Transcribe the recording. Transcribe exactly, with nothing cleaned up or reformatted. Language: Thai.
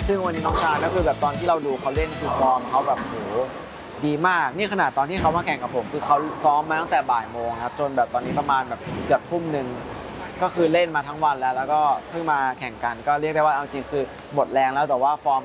ซึ่งวันนี้น้องชาก็คือแบบตอนที่เราดูเขาเล่นคือฟอร์มเขาแบบโหดีมากนี่ขนาดตอนที่เขามาแข่งกับผมคือเขาซ้อมมาตั้งแต่บ่ายโมงครับจนแบบตอนนี้ประมาณแบบเกือบทุ่มหนึ่งก็คือเล่นมาทั้งวันแล้วแล้วก็เพิ่งมาแข่งกันก็เรียกได้ว่าเอาจริงคือหมดแรงแล้วแต่ว่าฟอร์ม